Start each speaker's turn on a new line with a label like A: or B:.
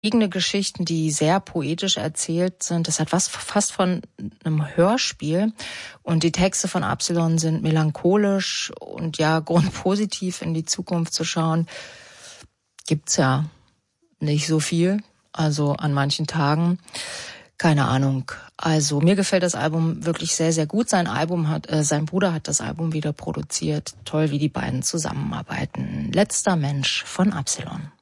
A: Eigene Geschichten, die sehr poetisch erzählt sind. Das hat was fast von einem Hörspiel. Und die Texte von Absilon sind melancholisch und ja, grundpositiv in die Zukunft zu schauen. Gibt's ja nicht so viel. Also an manchen Tagen. Keine Ahnung. Also mir gefällt das Album wirklich sehr, sehr gut. Sein Bruder hat das Album wieder produziert. Toll, wie die beiden zusammenarbeiten. Letzter Mensch von Absilon.